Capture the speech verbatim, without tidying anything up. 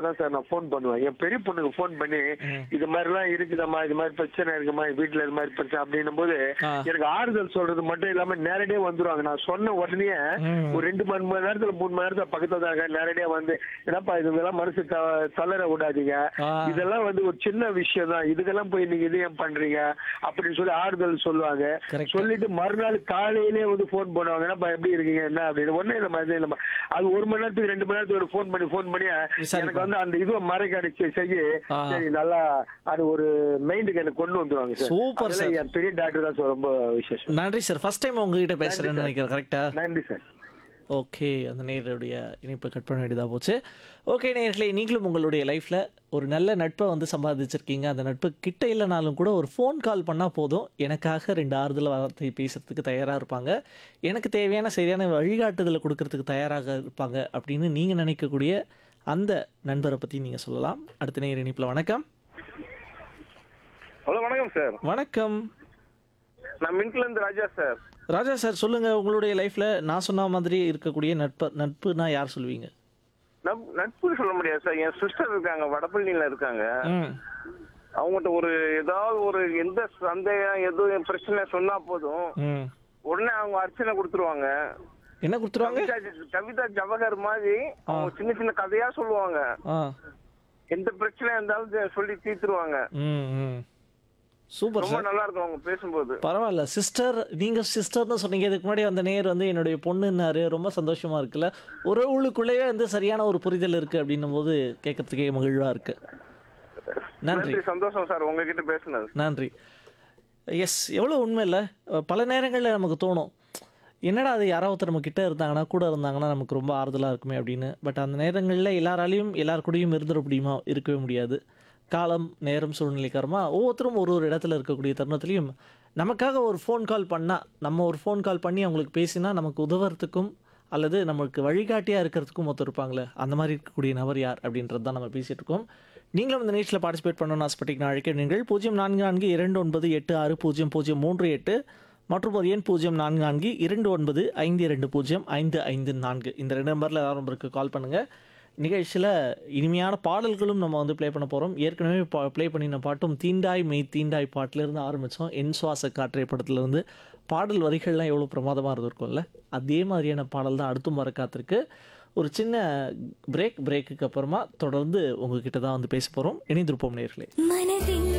தான் சார் நான் ஃபோன் பண்ணுவேன். என் பெரிய பொண்ணுக்கு ஃபோன் பண்ணி ம். இது மாதிரிலாம் இருக்குதாம்மா, இது மாதிரி பிரச்சனை இருக்குமா, வீட்டுல இது மாதிரி பிரச்சனை அப்படின்னும் போது ஆ. எனக்கு ஆறுதல் சொல்றது மட்டும் இல்லாம நேரடியா வந்துருவாங்க. நான் சொன்ன உடனே ம். ஒரு ரெண்டு மணி மணி நேரத்துல மூணு மணி நேரத்துல பக்கத்துல தான் இருக்க நேரடியா வந்து என்னப்பா இதுங்கெல்லாம் மனசு த- தளர விடாதீங்க, ஆ. இதெல்லாம் வந்து ஒரு சின்ன விஷயம் தான், இதுக்கெல்லாம் போய் நீங்க இது ஏன் பண்றீங்க அப்படின்னு சொல்லி ஆறுதல் சொல்லுவாங்க. Correct. சொல்லிட்டு மறுநாள் காலையிலே வந்து ஃபோன் பண்ணுவாங்க, என்னப்பா எப்படி இருக்கீங்க என்ன அப்படின்னு. ஒண்ணே இல்ல மாதிரி இல்ல, அது ஒரு மணி நேரத்துக்கு ரெண்டு மணி நேரத்துக்கு ஒரு ஃபோன் பண்ணி ஃபோன் பண்ணி விசாரிப்பாங்க. எனக்கு வந்து அந்த இதுவை மறைக்கடிச்சு செய்ய ஆ. சரி நல்லா அது ஒரு மைண்டுக்கு எனக்கு கொண்டு வந்துருவாங்க சார். Super, அதெல்லாம் sir. என் பெரிய டாக்டர் தான் சார், ரொம்ப விசேஷம். நன்றி சார். ஃபர்ஸ்ட் டைம் உங்ககிட்ட பேசுறேன்னு நினைக்கிறேன். கரெக்டா? நன்றி சார். ஓகே, அந்த நேயருடைய இணைப்பை கட் பண்ண வேண்டியதாக போச்சு. ஓகே நேயர்களே, நீங்களும் உங்களுடைய லைஃப்பில் ஒரு நல்ல நட்பை வந்து சம்பாதிச்சிருக்கீங்க. அந்த நட்பு கிட்ட இல்லைனாலும் கூட ஒரு ஃபோன் கால் பண்ணால் போதும், எனக்காக ரெண்டு ஆறுதல் வார்த்தை பேசுகிறதுக்கு தயாராக இருப்பாங்க, எனக்கு தேவையான சரியான வழிகாட்டுதலை கொடுக்கறதுக்கு தயாராக இருப்பாங்க அப்படின்னு நீங்கள் நினைக்கக்கூடிய அந்த நண்பரை பற்றி நீங்கள் சொல்லலாம். அடுத்த நேயர் இணைப்பில். வணக்கம். ஹலோ வணக்கம் சார். வணக்கம் நான் மின்ட்ல இருந்து ராஜா சார். ராஜா சார், சொல்லுங்கள். உங்களுடைய லைஃப்பில் நான் சொன்ன மாதிரி இருக்கக்கூடிய நட்பு நட்புனா யார் சொல்லுவீங்க? நப்- நட்புன்னு சொல்ல முடியாது சார். என் சிஸ்டர் இருக்காங்க, வடபழனியில இருக்காங்க. ம். அவங்ககிட்ட ஒரு ஏதாவது ஒரு எந்த சந்தேகம் எதுவும் பிரச்சனை சொன்னா போதும், ம். உடனே அவங்க அர்ச்சனை கொடுத்துருவாங்க. என்ன கொடுத்துருவாங்க? கவிதா கவிதா ஜவஹர் மாதிரி அவங்க சின்ன சின்ன கதையா சொல்லுவாங்க. ஆ. எந்த பிரச்சனையா இருந்தாலும் தெ- சொல்லி தீர்த்துருவாங்க. ம் ம் சூப்பர் ரொம்ப சார். நல்லா இருக்கும் அவங்க பேசும்போது. பரவாயில்ல சிஸ்டர், நீங்கள் சிஸ்டர்னு சொன்னீங்க. இதுக்கு முன்னாடி அந்த நேர் வந்து என்னுடைய பொண்ணுன்னாரு. ரொம்ப சந்தோஷமா இருக்குல்ல, உறவுகளுக்குள்ளேயே வந்து சரியான ஒரு புரிதல் இருக்கு அப்படின்னும் போது கேட்கறதுக்கே மகிழ்வா இருக்கு. நன்றி நன்றி, சந்தோஷம் சார் உங்ககிட்ட பேசுனது. நன்றி. எஸ், எவ்வளோ உண்மை இல்லை. பல நேரங்களில் நமக்கு தோணும், என்னடா அது யாராவது ஒருத்தர் நம்ம கிட்ட இருந்தாங்கன்னா கூட இருந்தாங்கன்னா நமக்கு ரொம்ப ஆறுதலாக இருக்குமே அப்படின்னு. பட் அந்த நேரங்களில் எல்லாராலையும் எல்லார் கூடயும் இருந்துட முடியுமா? இருக்கவே முடியாது. காலம் நேரம் சூழ்நிலை காரணமாக ஒவ்வொருத்தரும் ஒரு ஒரு இடத்துல இருக்கக்கூடிய தருணத்துலையும் நமக்காக ஒரு ஃபோன் கால் பண்ணால், நம்ம ஒரு ஃபோன் கால் பண்ணி அவங்களுக்கு பேசினா நமக்கு உதவுறதுக்கும் அல்லது நமக்கு வழிகாட்டியாக இருக்கிறதுக்கும் ஒருத்தர் இருப்பாங்களே, அந்த மாதிரி இருக்கக்கூடிய நபர் யார் அப்படின்றது தான் நம்ம பேசிகிட்டு இருக்கோம். நீங்களும் இந்த நிகழ்ச்சியில் பார்ட்டிசிபேட் பண்ணணும்னு ஆசைப்பட்டீங்கன்னா அழைக்க நீங்கள் பூஜ்ஜியம் நான்கு நான்கு இரண்டு ஒன்பது எட்டு ஆறு பூஜ்ஜியம் பூஜ்ஜியம் மூன்று எட்டு மற்றும் ஒரு எண் பூஜ்ஜியம் நான்கு நான்கு இரண்டு ஒன்பது ஐந்து இரண்டு பூஜ்ஜியம் ஐந்து ஐந்து நான்கு. இந்த ரெண்டு நம்பரில் ஏதாவது நம்பருக்கு கால் பண்ணுங்கள். நிகழ்ச்சியில் இனிமையான பாடல்களும் நம்ம வந்து ப்ளே பண்ண போகிறோம். ஏற்கனவே பா ப்ளே பண்ணின பாட்டும் தீண்டாய் மெய் தீண்டாய் பாட்டிலேருந்து ஆரம்பித்தோம். என் சுவாச காற்றை படத்துலேருந்து. பாடல் வரிகள்லாம் எவ்வளோ பிரமாதமாக இருந்திருக்கும்ல, அதே மாதிரியான பாடல் தான் அடுத்தும் வர காத்திருக்கு. ஒரு சின்ன பிரேக் பிரேக்குக்கு அப்புறமா தொடர்ந்து உங்ககிட்ட தான் வந்து பேச போகிறோம். இணைந்திருப்போம் நேயர்களே.